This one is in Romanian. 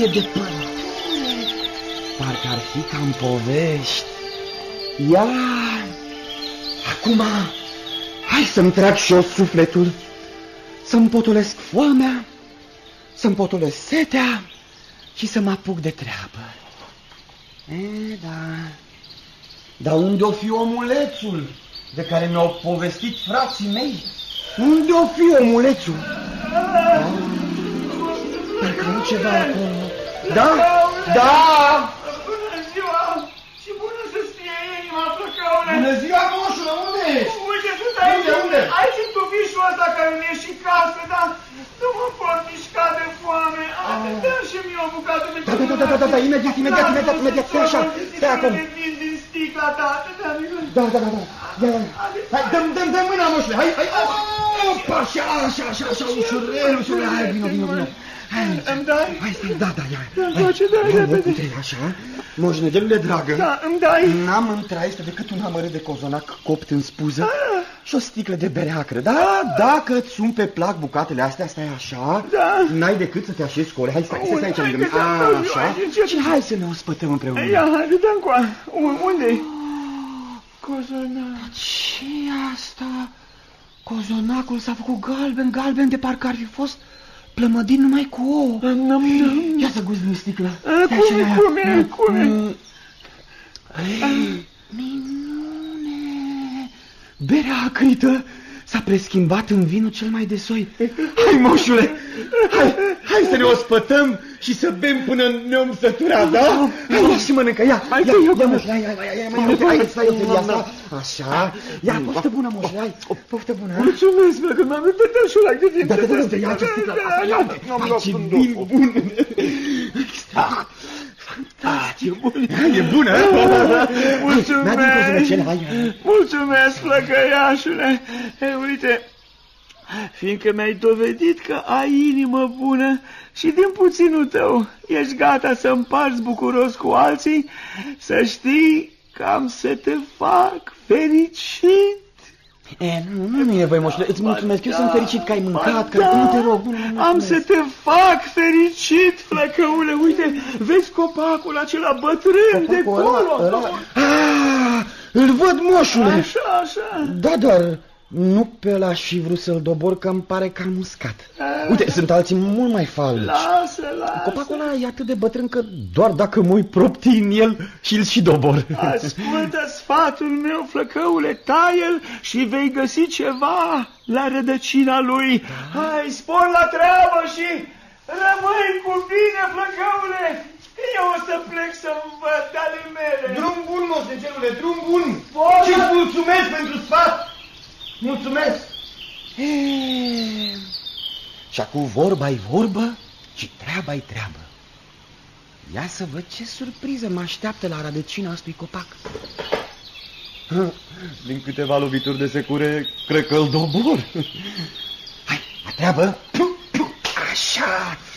bucurie de pădure. Parcă ar fi ca în povești. Ia, acum, hai să-mi trag și eu sufletul, să-mi potolesc foamea, să-mi potolesc setea și să mă apuc de treabă. Da. Dar unde o fi omulețul de care mi-au povestit frații mei? Unde o fi omulețul? Parcă nu ceva acolo. Da? Da! Bună ziua! Și bună să-ți fie inima, Flăcăule! Bună ziua, moșule, unde ești? Uite, sunt aici în tufișul ăsta care mi-e și casă, dar nu mă pot mișca de foame. Dă-mi și mie o bucată de cărunață. Da, imediat, stai așa, stai acum. Din sticla ta, Da. Hai, dă mâna, moșule, hai. Opa, așa, ușurel, hai, vino. Îmi dai? Hai, stai, da, ia. Îmi face, dai, repede. Așa, moșnegelule dragă. Da, îmi dai. N-am în traistă decât un amărât de cozonac copt în spuză și o sticlă de bere acră. Da, dacă îți sun pe plac bucatele astea, stai așa, n-ai decât să te așezi cu ore. Hai, stai aici lângă mine. Așa, și hai să ne ospătăm împreună. Ia, hai, dă-mi coa. Unde-i? Cozonac. Ce asta? Cozonacul s-a făcut galben, de parcă ar fi fost plămădit numai cu ouă. Ia să guzi din sticlă. Cum e? Minune! Berea acrită s-a preschimbat în vinul cel mai de soi. Hai, moșule! Hai să ne ospătăm și să bem până ne-om sătura, da? Hai, și mănâncă, ia, moșule, hai, stai eu felia asta. Așa, ia, poftă bună, moșule, hai, poftă bună. Mulțumesc, bă, că m-am uitat de șurac de din. Da, ia ce sticla asta, ia, ce vin bun. Fantastic, e bună. Mulțumesc, flăcăiașule. Uite, fiindcă mi-ai dovedit că ai inimă bună și din puținul tău ești gata să împarți bucuros cu alții, să știi că am să te fac fericit. Nu e, băi, moșule, îți mulțumesc, eu sunt fericit că ai mâncat, că nu te rog, am să te fac fericit, Flăcăule, uite, vezi copacul acela bătrân de acolo? Îl văd, moșule. Așa. Da, dar nu pe ăla aș fi vrut să-l dobor, că îmi pare cam uscat. Uite, sunt alții mult mai falnici. Lasă. Copacul ăla e atât de bătrân că doar dacă mă uit propti în el și-l și dobor. Ascultă sfatul meu, Flăcăule, taie-l și vei găsi ceva la rădăcina lui. Hai, spor la treabă și rămâi cu bine, Flăcăule. Eu o să plec să-mi văd ale mele. Drum bun, moșnegelule, drum bun. Și-ți mulțumesc pentru sfat. Mulțumesc! Și acum vorba-i vorbă și treaba-i treabă. Ia să văd ce surpriză mă așteaptă la rădăcina acestui copac. Din câteva lovituri de secure, cred că îl dobor. Hai, la treabă! Așa!